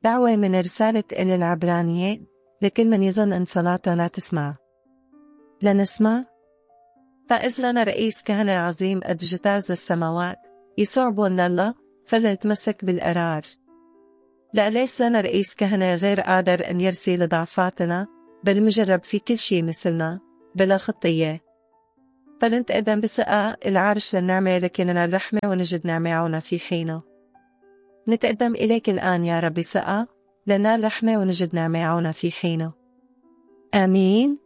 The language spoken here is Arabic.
دعوة من رسالة إلى العبرانية لكل من يظن أن صلاته لا تسمع. لنسمع. فإذ لنا رئيس كهنة عظيم قد اجتاز السماوات، يسوع بن الله، فلنتمسك بالقرار. لا ليس لنا رئيس كهنة غير قادر أن يرثي لضعفاتنا، بل مجرب في كل شيء مثلنا بلا خطية. فلنتقدم بثقة العرش للنعمة لكننا الرحمة ونجد نعمة عونا في حينه. نتقدم إليك الآن يا رب بثقة لنال رحمة ونجد نعمة عونا في حينه. آمين.